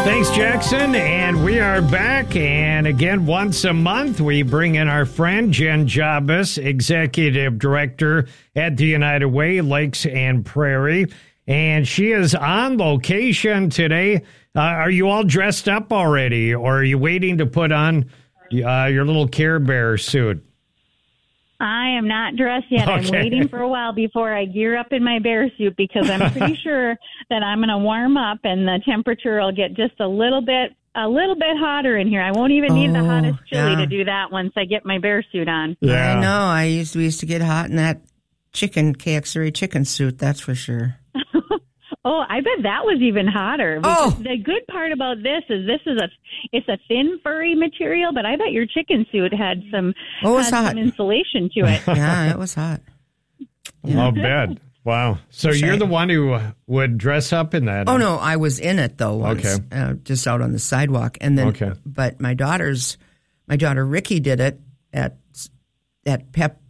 Thanks, Jackson. And we are back. And again, once a month, we bring in our friend Jen Jabus, Executive Director at the United Way, Lakes and Prairie. And she is on location today. Are you all dressed up already, or are you waiting to put on your little Care Bear suit? I am not dressed yet. Okay. I'm waiting for a while before I gear up in my bear suit because I'm pretty sure that I'm going to warm up and the temperature will get just a little bit hotter in here. I won't even need the hottest chili to do that once I get my bear suit on. Yeah, I know. We used to get hot in that KXRA chicken suit, that's for sure. Oh, I bet that was even hotter. The good part about this is it's a thin furry material, but I bet your chicken suit had some insulation to it. Yeah, it was hot. Yeah. I'll bet. Wow. So you're the one who would dress up in that? Oh, no, I was in it, though, once, just out on the sidewalk. And then, but my daughter Ricky did it at Pep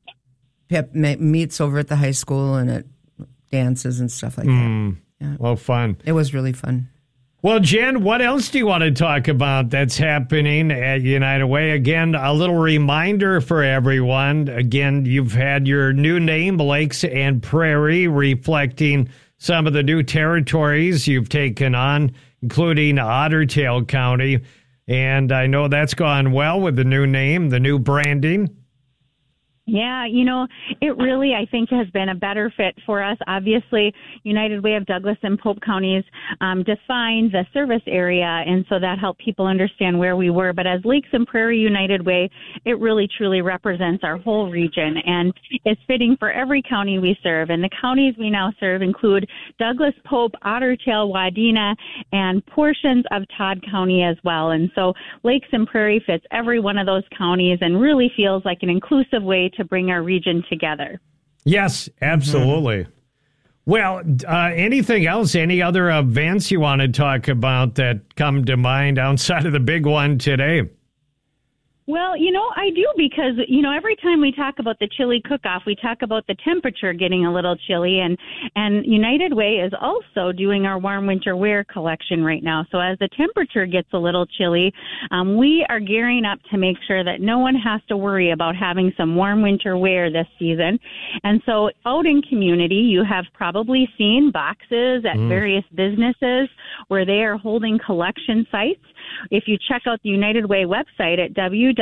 meets over at the high school, and it dances and stuff like that. Yeah. Well, fun. It was really fun. Well, Jen, what else do you want to talk about that's happening at United Way? Again, a little reminder for everyone. Again, you've had your new name, Lakes and Prairie, reflecting some of the new territories you've taken on, including Otter Tail County. And I know that's gone well with the new name, the new branding. Yeah, it really, I think, has been a better fit for us. Obviously, United Way of Douglas and Pope counties defined the service area, and so that helped people understand where we were. But as Lakes and Prairie United Way, it really, truly represents our whole region, and it's fitting for every county we serve. And the counties we now serve include Douglas, Pope, Otter Tail, Wadena, and portions of Todd County as well. And so Lakes and Prairie fits every one of those counties and really feels like an inclusive way to bring our region together. Yes, absolutely. Mm-hmm. Well, anything else, any other events you want to talk about that come to mind outside of the big one today? Well, I do because, every time we talk about the chili cook-off, we talk about the temperature getting a little chilly, and United Way is also doing our warm winter wear collection right now. So as the temperature gets a little chilly, we are gearing up to make sure that no one has to worry about having some warm winter wear this season. And so out in community, you have probably seen boxes at various businesses where they are holding collection sites. If you check out the United Way website at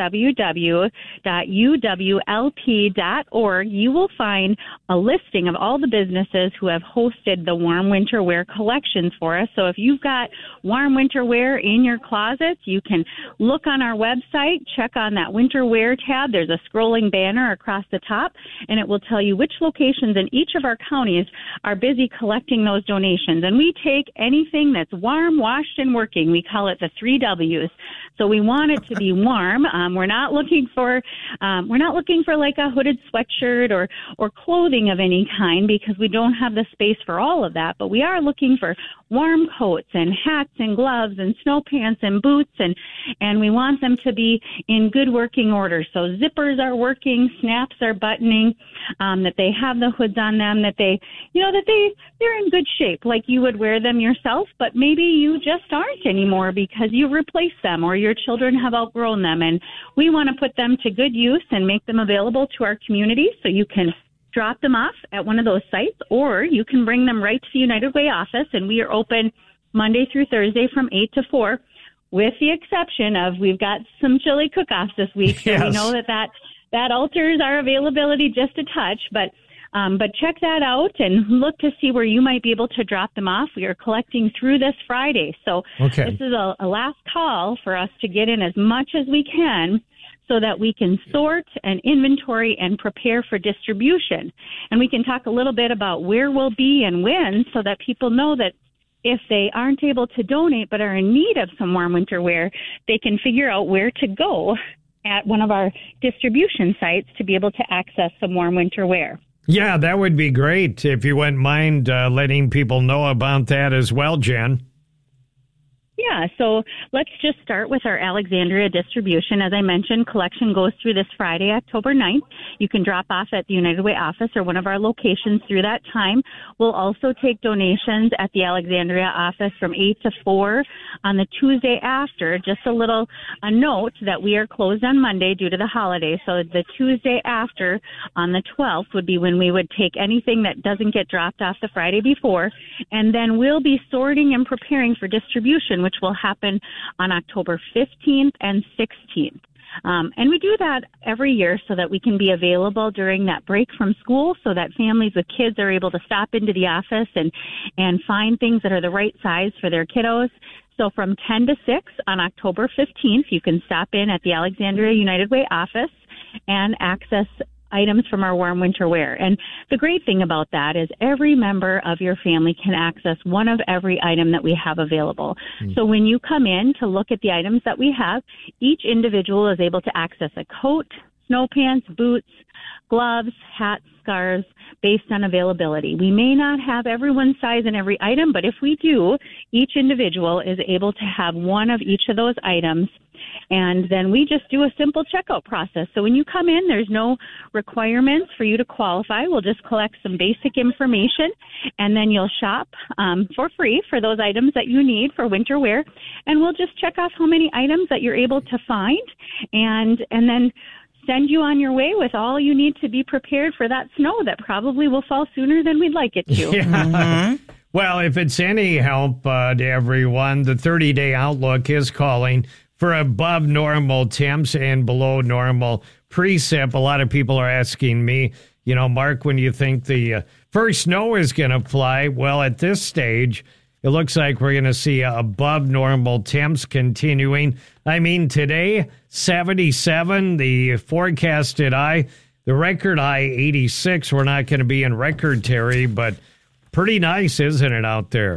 www.uwlp.org, you will find a listing of all the businesses who have hosted the warm winter wear collections for us. So if you've got warm winter wear in your closets, you can look on our website, check on that winter wear tab. There's a scrolling banner across the top, and it will tell you which locations in each of our counties are busy collecting those donations. And we take anything that's warm, washed, and working. We call it the 3 W's. So we want it to be warm. We're not looking for like a hooded sweatshirt or clothing of any kind because we don't have the space for all of that. But we are looking for warm coats and hats and gloves and snow pants and boots, and we want them to be in good working order. So zippers are working, snaps are buttoning, that they have the hoods on them, that they're in good shape, like you would wear them yourself, but maybe you just aren't anymore because you replaced them or your children have outgrown them. And we want to put them to good use and make them available to our community so you can drop them off at one of those sites, or you can bring them right to the United Way office, and we are open Monday through Thursday from 8 to 4, with the exception of we've got some chili cook-offs this week, so we know that alters our availability just a touch, but check that out and look to see where you might be able to drop them off. We are collecting through this Friday, so this is a last call for us to get in as much as we can so that we can sort and inventory and prepare for distribution. And we can talk a little bit about where we'll be and when so that people know that if they aren't able to donate but are in need of some warm winter wear, they can figure out where to go at one of our distribution sites to be able to access some warm winter wear. Yeah, that would be great if you wouldn't mind letting people know about that as well, Jen. Yeah, Yeah, so let's just start with our Alexandria distribution. As I mentioned, collection goes through this Friday, October 9th. You can drop off at the United Way office or one of our locations through that time. We'll also take donations at the Alexandria office from 8 to 4 on the Tuesday after. Just a note that we are closed on Monday due to the holiday. So the Tuesday after on the 12th would be when we would take anything that doesn't get dropped off the Friday before. And then we'll be sorting and preparing for distribution, which will happen on October 15th and 16th. And we do that every year so that we can be available during that break from school so that families with kids are able to stop into the office and find things that are the right size for their kiddos. So from 10 to 6 on October 15th, you can stop in at the Alexandria United Way office and access items from our warm winter wear. And the great thing about that is every member of your family can access one of every item that we have available. So when you come in to look at the items that we have, each individual is able to access a coat, snow pants, boots, gloves, hats, scarves, based on availability. We may not have everyone's size in every item, but if we do, each individual is able to have one of each of those items. And then we just do a simple checkout process. So when you come in, there's no requirements for you to qualify. We'll just collect some basic information, and then you'll shop for free for those items that you need for winter wear. And we'll just check off how many items that you're able to find, and then send you on your way with all you need to be prepared for that snow that probably will fall sooner than we'd like it to. Yeah. Mm-hmm. Well, if it's any help to everyone, the 30-day outlook is calling for above normal temps and below normal precip. A lot of people are asking me, Mark, when do you think the first snow is going to fly? Well, at this stage, it looks like we're going to see above normal temps continuing. I mean, today, 77, the forecasted high, the record high, 86. We're not going to be in record territory, but pretty nice, isn't it, out there?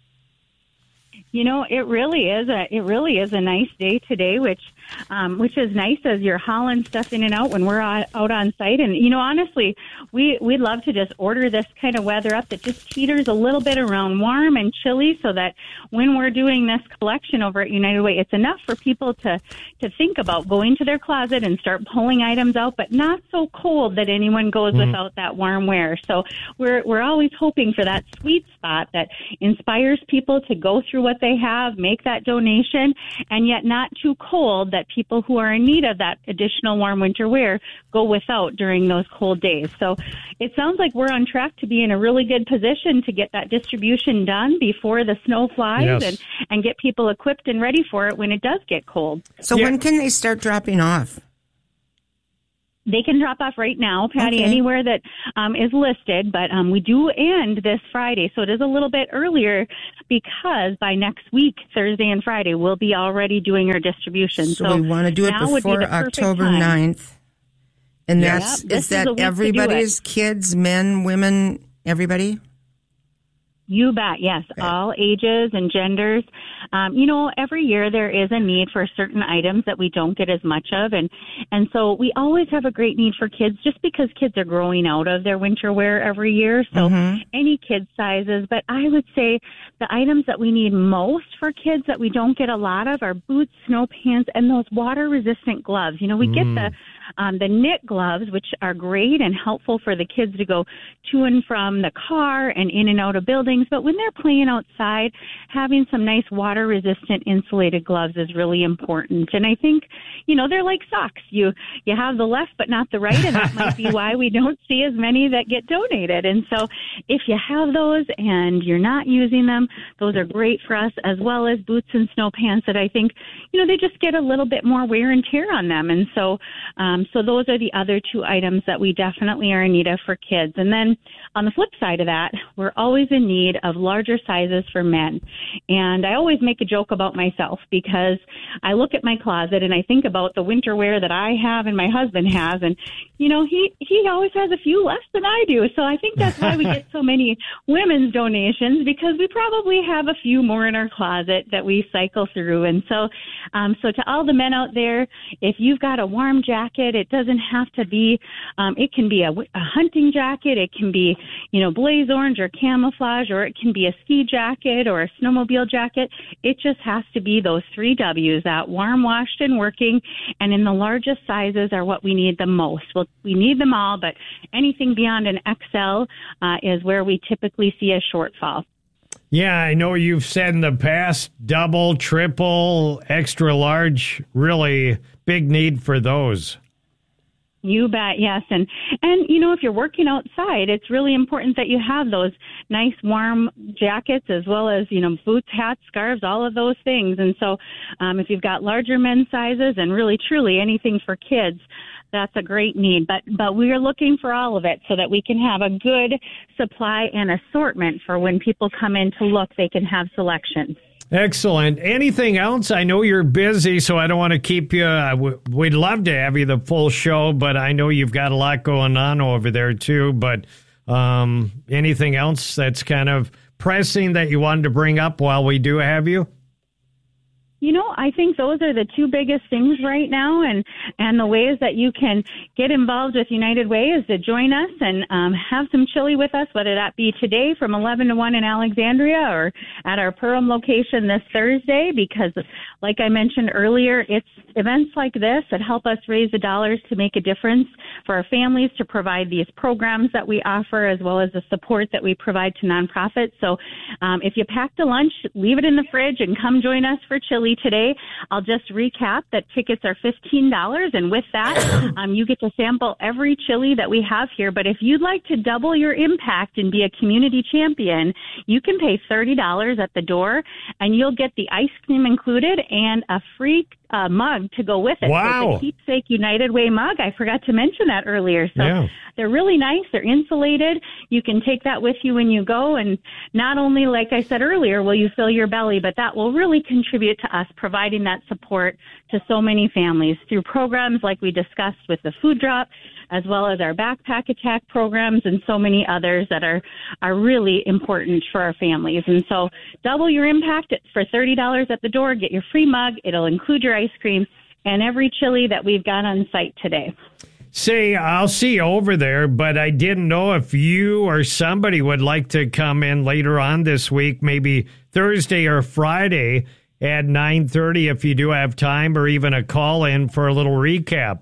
It really is a nice day today, which is nice as you're hauling stuff in and out when we're out on site. And, honestly, we'd love to just order this kind of weather up that just teeters a little bit around warm and chilly so that when we're doing this collection over at United Way, it's enough for people to think about going to their closet and start pulling items out, but not so cold that anyone goes without that warm wear. So we're always hoping for that sweet spot that inspires people to go through what they have, make that donation, and yet not too cold that people who are in need of that additional warm winter wear go without during those cold days. So it sounds like we're on track to be in a really good position to get that distribution done before the snow flies and get people equipped and ready for it when it does get cold. So when can they start dropping off? They can drop off right now, Patty, anywhere that is listed, but we do end this Friday, so it is a little bit earlier because by next week, Thursday and Friday, we'll be already doing our distribution. So we want to do it before October 9th. And is that everybody's, kids, men, women, everybody? You bet, yes. Okay. All ages and genders. Every year there is a need for certain items that we don't get as much of. And so we always have a great need for kids just because kids are growing out of their winter wear every year. So any kid sizes. But I would say the items that we need most for kids that we don't get a lot of are boots, snow pants, and those water-resistant gloves. We get the knit gloves, which are great and helpful for the kids to go to and from the car and in and out of buildings. But when they're playing outside, having some nice water-resistant insulated gloves is really important. And I think, they're like socks. You have the left but not the right, and that might be why we don't see as many that get donated. And so if you have those and you're not using them, those are great for us, as well as boots and snow pants that I think, they just get a little bit more wear and tear on them. And so those are the other two items that we definitely are in need of for kids. And then on the flip side of that, we're always in need of larger sizes for men. And I always make a joke about myself because I look at my closet and I think about the winter wear that I have and my husband has. And, he always has a few less than I do. So I think that's why we get so many women's donations, because we probably have a few more in our closet that we cycle through. And so to all the men out there, if you've got a warm jacket jacket. It doesn't have to be, it can be a hunting jacket. It can be, blaze orange or camouflage, or it can be a ski jacket or a snowmobile jacket. It just has to be those 3 W's, that warm, washed, and working. And in the largest sizes are what we need the most. Well, we need them all, but anything beyond an XL is where we typically see a shortfall. Yeah, I know you've said in the past, double, triple, extra large, really big need for those. You bet, yes. And if you're working outside, it's really important that you have those nice warm jackets as well as, boots, hats, scarves, all of those things. And so if you've got larger men's sizes and really, truly anything for kids, that's a great need. But we are looking for all of it so that we can have a good supply and assortment for when people come in to look, they can have selection. Excellent. Anything else? I know you're busy, so I don't want to keep you. We'd love to have you the full show, but I know you've got a lot going on over there too. But anything else that's kind of pressing that you wanted to bring up while we do have you? I think those are the 2 biggest things right now, and the ways that you can get involved with United Way is to join us and have some chili with us, whether that be today from 11 to 1 in Alexandria or at our Perham location this Thursday, because like I mentioned earlier, it's events like this that help us raise the dollars to make a difference for our families, to provide these programs that we offer, as well as the support that we provide to nonprofits. So if you packed a lunch, leave it in the fridge and come join us for chili today. I'll just recap that tickets are $15, and with that, you get to sample every chili that we have here. But if you'd like to double your impact and be a community champion, you can pay $30 at the door, and you'll get the ice cream included and a free mug to go with it. Wow. So the Keepsake United Way mug. I forgot to mention that earlier. So they're really nice. They're insulated. You can take that with you when you go. And not only, like I said earlier, will you fill your belly, but that will really contribute to us providing that support to so many families through programs like we discussed with the food drop, as well as our backpack attack programs and so many others that are really important for our families. And so double your impact for $30 at the door. Get your free mug. It'll include your ice cream and every chili that we've got on site today. Say, I'll see you over there, but I didn't know if you or somebody would like to come in later on this week, maybe Thursday or Friday at 9:30 if you do have time, or even a call in for a little recap.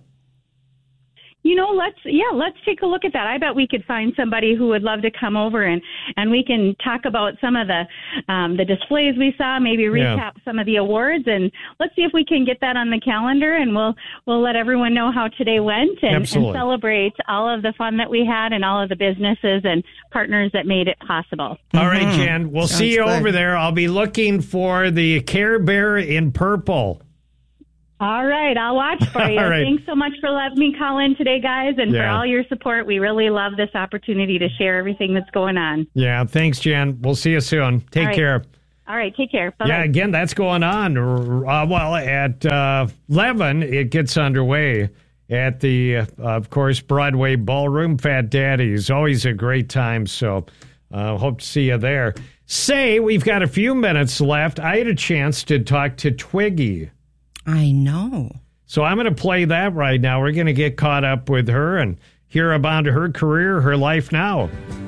Let's take a look at that. I bet we could find somebody who would love to come over and we can talk about some of the displays we saw, maybe recap some of the awards, and let's see if we can get that on the calendar, and we'll let everyone know how today went and celebrate all of the fun that we had and all of the businesses and partners that made it possible. All right, Jen, we'll see you over there. I'll be looking for the Care Bear in purple. All right, I'll watch for you. Right. Thanks so much for letting me call in today, guys, and for all your support. We really love this opportunity to share everything that's going on. Yeah, thanks, Jen. We'll see you soon. Take care. All right, take care. Bye-bye. Yeah, again, that's going on. At 11, it gets underway at the, of course, Broadway Ballroom. Fat Daddy's always a great time, so hope to see you there. Say, we've got a few minutes left. I had a chance to talk to Twiggy. I know. So I'm going to play that right now. We're going to get caught up with her and hear about her career, her life now.